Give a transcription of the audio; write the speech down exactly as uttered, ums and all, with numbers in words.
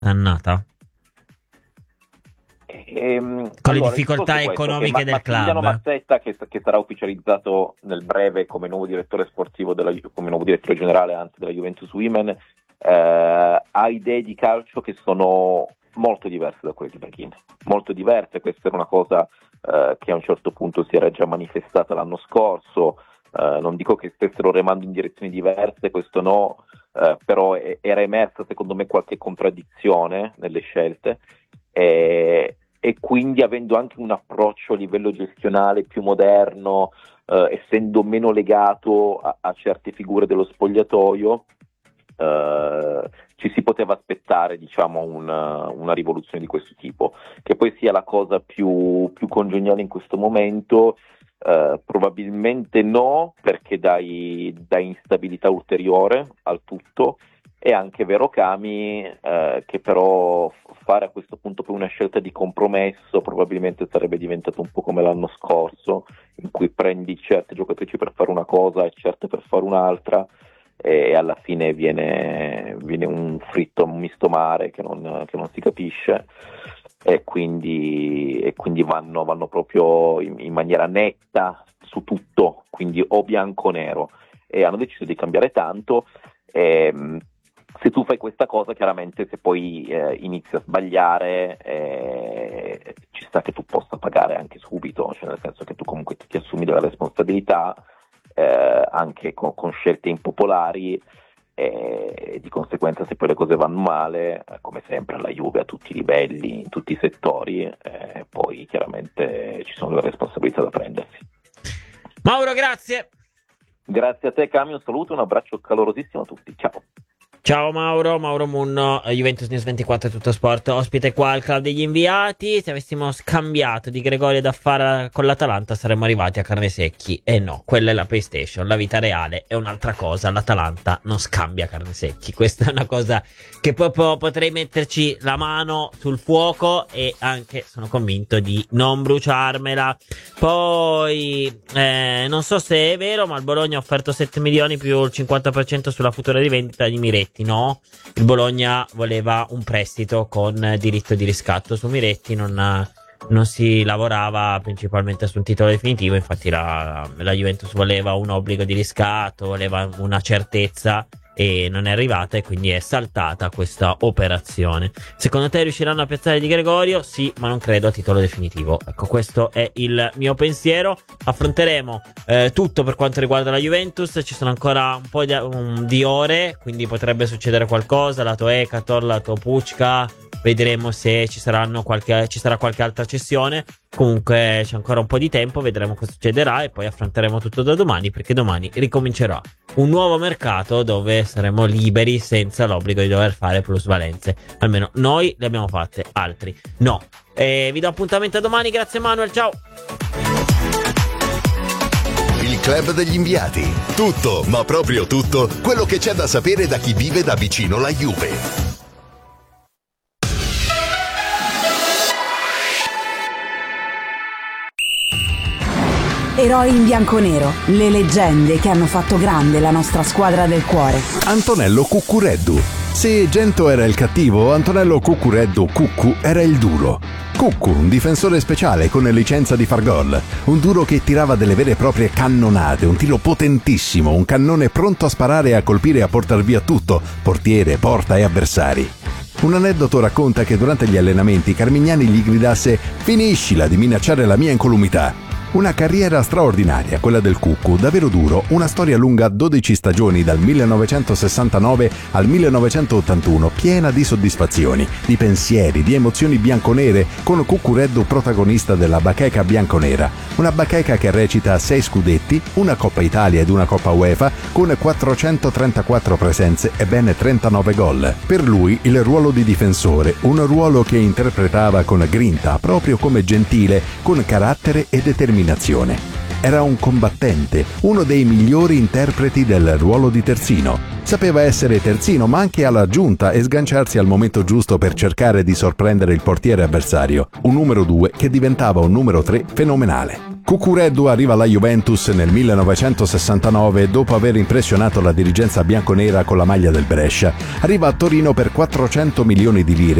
annata? Ehm, Con allora, le difficoltà il discorso è questo, economiche che Ma- del Massimiliano club. Mazzetta, che, che sarà ufficializzato nel breve come nuovo direttore sportivo della Ju- come nuovo direttore generale anzi della Juventus Women, eh, ha idee di calcio che sono molto diverse da quelle di Beghin, molto diverse. Questa era una cosa eh, che a un certo punto si era già manifestata l'anno scorso. Eh, non dico che stessero remando in direzioni diverse, questo no, eh, però è- era emersa secondo me qualche contraddizione nelle scelte. E, e quindi avendo anche un approccio a livello gestionale più moderno, eh, essendo meno legato a, a certe figure dello spogliatoio, eh, ci si poteva aspettare, diciamo, una, una rivoluzione di questo tipo. Che poi sia la cosa più, più congeniale in questo momento, eh, probabilmente no, perché dai, dai instabilità ulteriore al tutto. È anche vero, Cami, eh, che però fare a questo punto poi una scelta di compromesso probabilmente sarebbe diventato un po' come l'anno scorso, in cui prendi certe giocatrici per fare una cosa e certe per fare un'altra, e alla fine viene, viene un fritto, un misto mare che non, che non si capisce, e quindi, e quindi vanno, vanno proprio in, in maniera netta su tutto, quindi o bianco o nero, e hanno deciso di cambiare tanto. E, se tu fai questa cosa, chiaramente se poi eh, inizi a sbagliare, eh, ci sta che tu possa pagare anche subito, cioè nel senso che tu comunque ti, ti assumi della responsabilità, eh, anche con, con scelte impopolari, e di conseguenza se poi le cose vanno male, eh, come sempre alla Juve a tutti i livelli, in tutti i settori, eh, poi chiaramente ci sono delle responsabilità da prendersi. Mauro, grazie. Grazie a te, Cami, un saluto, un abbraccio calorosissimo a tutti, ciao. Ciao Mauro, Mauro Munno, eh, Juventus News ventiquattro Tutto Sport, ospite qua al Club degli Inviati. Se avessimo scambiato Di Gregorio da fare con l'Atalanta saremmo arrivati a carne secchi. E no, quella è la PlayStation, la vita reale è un'altra cosa. L'Atalanta non scambia carne secchi. Questa è una cosa che proprio potrei metterci la mano sul fuoco e anche sono convinto di non bruciarmela. Poi eh, non so se è vero, ma il Bologna ha offerto sette milioni più il cinquanta per cento sulla futura rivendita di Miretti. No, il Bologna voleva un prestito con diritto di riscatto. Su Miretti non, non si lavorava principalmente su un titolo definitivo. Infatti la, la Juventus voleva un obbligo di riscatto, voleva una certezza e non è arrivata, e quindi è saltata questa operazione. Secondo te riusciranno a piazzare Di Gregorio? Sì, ma non credo a titolo definitivo. Ecco, questo è il mio pensiero. Affronteremo eh, tutto per quanto riguarda la Juventus. Ci sono ancora un po' di, um, di ore, quindi potrebbe succedere qualcosa. Lato Ekator, lato Pucca. Vedremo se ci saranno qualche, ci sarà qualche altra cessione. Comunque c'è ancora un po' di tempo, vedremo cosa succederà e poi affronteremo tutto da domani, perché domani ricomincerà un nuovo mercato dove saremo liberi senza l'obbligo di dover fare plusvalenze. Almeno noi le abbiamo fatte, altri no. E vi do appuntamento a domani, grazie Manuel, ciao. Il Club degli Inviati. Tutto, ma proprio tutto, quello che c'è da sapere da chi vive da vicino la Juve. Eroi in bianconero, le leggende che hanno fatto grande la nostra squadra del cuore. Antonello Cuccureddu. Se Gento era il cattivo, Antonello Cuccureddu Cuccu era il duro. Cuccu, un difensore speciale con licenza di far gol, un duro che tirava delle vere e proprie cannonate, un tiro potentissimo, un cannone pronto a sparare e a colpire e a portar via tutto, portiere, porta e avversari. Un aneddoto racconta che durante gli allenamenti Carmignani gli gridasse «Finiscila di minacciare la mia incolumità». Una carriera straordinaria, quella del Cuccu, davvero duro, una storia lunga dodici stagioni dal millenovecentosessantanove al millenovecentottantuno, piena di soddisfazioni, di pensieri, di emozioni bianconere, con Cuccureddu protagonista della bacheca bianconera, una bacheca che recita sei scudetti, una Coppa Italia ed una Coppa UEFA, con quattrocentotrentaquattro presenze e ben trentanove gol. Per lui il ruolo di difensore, un ruolo che interpretava con grinta, proprio come Gentile, con carattere e determinazione. Era un combattente, uno dei migliori interpreti del ruolo di terzino. Sapeva essere terzino, ma anche alla giunta e sganciarsi al momento giusto per cercare di sorprendere il portiere avversario. Un numero due che diventava un numero tre fenomenale. Cucurella arriva alla Juventus nel millenovecentosessantanove dopo aver impressionato la dirigenza bianconera con la maglia del Brescia. Arriva a Torino per quattrocento milioni di lire